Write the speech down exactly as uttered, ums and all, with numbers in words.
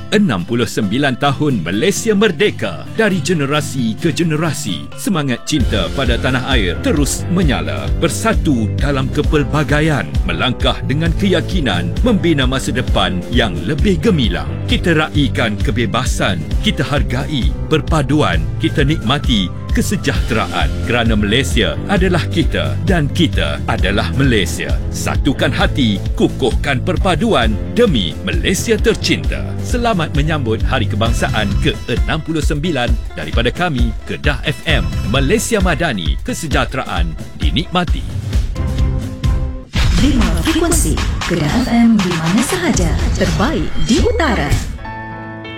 enam puluh sembilan tahun Malaysia merdeka. Dari generasi ke generasi, semangat cinta pada tanah air terus menyala. Bersatu dalam kepelbagaian, melangkah dengan keyakinan membina masa depan yang lebih gemilang. Kita raikan kebebasan, kita hargai perpaduan, kita nikmati kesejahteraan, kerana Malaysia adalah kita dan kita adalah Malaysia. Satukan hati, kukuhkan perpaduan demi Malaysia tercinta. Selamat menyambut Hari Kebangsaan ke enam puluh sembilan daripada kami, Kedah F M. Malaysia Madani, kesejahteraan dinikmati. Lima frekuensi Kedah F M di mana sahaja, terbaik di utara.